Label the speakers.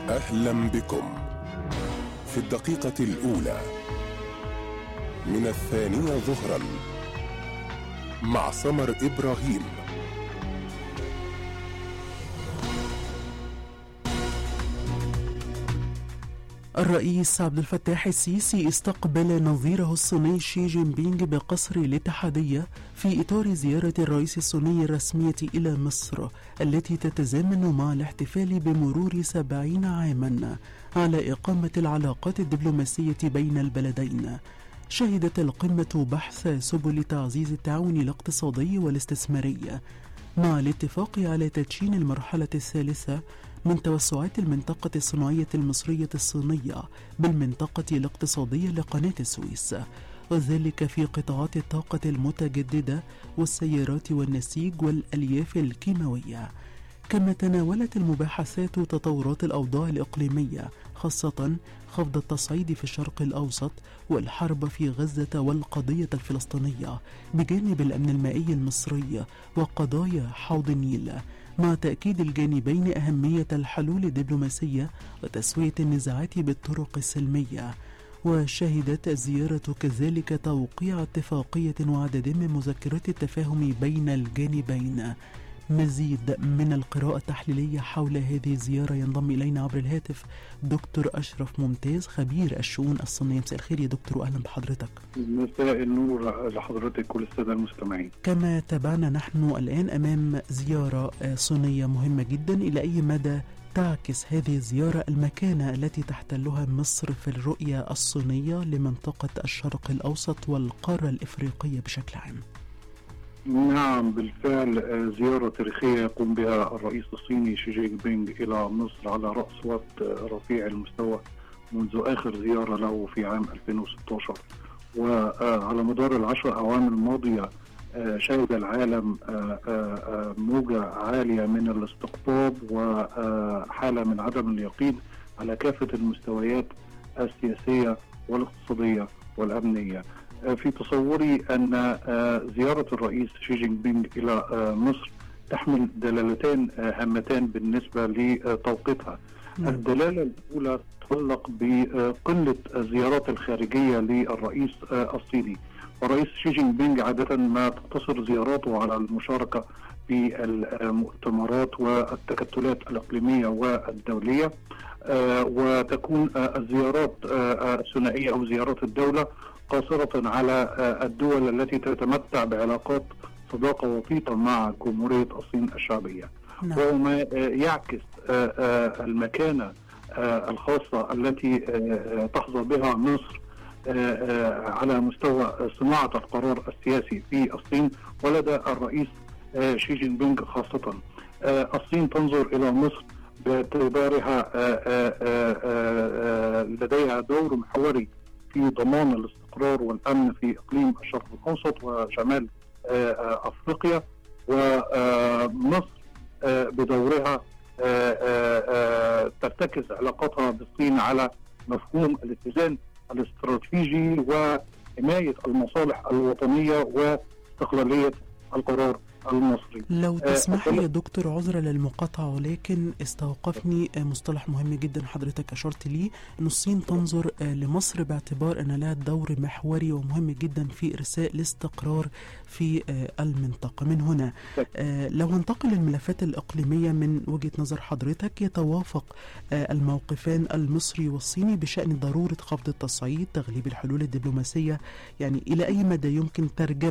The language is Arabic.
Speaker 1: أهلا بكم في الدقيقة الأولى من 2 ظهرا مع سمر إبراهيم.
Speaker 2: الرئيس عبد الفتاح السيسي استقبل نظيره الصيني شي جين بينغ بقصر الاتحادية في إطار زيارة الرئيس الصيني الرسمية إلى مصر التي تتزامن مع الاحتفال بمرور 70 عاما على إقامة العلاقات الدبلوماسية بين البلدين. شهدت القمة بحث سبل تعزيز التعاون الاقتصادي والاستثماري مع الاتفاق على تدشين المرحلة الثالثة من توسعات المنطقة الصناعية المصرية الصينية بالمنطقة الاقتصادية لقناة السويس، وذلك في قطاعات الطاقة المتجددة والسيارات والنسيج والألياف الكيماوية. كما تناولت المباحثات تطورات الأوضاع الإقليمية، خاصة خفض التصعيد في الشرق الأوسط والحرب في غزة والقضية الفلسطينية بجانب الأمن المائي المصري وقضايا حوض النيل، مع تأكيد الجانبين أهمية الحلول الدبلوماسية وتسوية النزاعات بالطرق السلمية. وشهدت الزيارة كذلك توقيع اتفاقية وعدد من مذكرات التفاهم بين الجانبين. مزيد من القراءة التحليلية حول هذه الزيارة ينضم إلينا عبر الهاتف دكتور أشرف ممتاز خبير الشؤون الصينية. مساء الخير يا دكتور وأهلا بحضرتك.
Speaker 3: مساء النور لحضرتك والسادة المستمعين.
Speaker 2: كما تابعنا نحن الآن أمام زيارة صينية مهمة جدا، إلى أي مدى تعكس هذه الزيارة المكانة التي تحتلها مصر في الرؤية الصينية لمنطقة الشرق الأوسط والقارة الإفريقية بشكل عام؟
Speaker 3: نعم، بالفعل زيارة تاريخية يقوم بها الرئيس الصيني شي جين بينغ إلى مصر على رأس وقت رفيع المستوى منذ آخر زيارة له في عام 2016. وعلى مدار ال10 أعوام الماضية شهد العالم موجة عالية من الاستقطاب وحالة من عدم اليقين على كافة المستويات السياسية والاقتصادية والأمنية. في تصوري أن زيارة الرئيس شي جين بينغ إلى مصر تحمل دلالتين هامتان بالنسبة لتوقيتها. الدلالة الأولى تتعلق بقلة الزيارات الخارجية للرئيس الصيني. والرئيس شي جين بينغ عادة ما تقتصر زياراته على المشاركة في المؤتمرات والتكتلات الإقليمية والدولية، وتكون الزيارات الثنائية أو زيارات الدولة قاصرة على الدول التي تتمتع بعلاقات صداقة وطيدة مع جمهورية الصين الشعبية. وهو ما يعكس المكانة الخاصة التي تحظى بها مصر على مستوى صناعة القرار السياسي في الصين ولدى الرئيس شي جين بينغ خاصة. الصين تنظر إلى مصر باعتبارها لديها دور محوري في ضمان الاستقرار والأمن في إقليم الشرق الأوسط وشمال أفريقيا. ومصر بدورها ترتكز علاقتها بالصين على مفهوم الاتزان الاستراتيجي وحماية المصالح الوطنية واستقلالية القرار المصري.
Speaker 2: لو تسمح لي يا دكتور، عذرا للمقاطعة ولكن استوقفني مصطلح مهم جدا حضرتك أشرت لي، أن الصين تنظر لمصر باعتبار أن لها دور محوري ومهم جدا في إرساء الاستقرار في المنطقة. من هنا لو هنتقل للملفات الإقليمية من وجهة نظر حضرتك، يتوافق الموقفان المصري والصيني بشأن ضرورة خفض التصعيد، تغليب الحلول الدبلوماسية، يعني إلى أي مدى يمكن ترجمة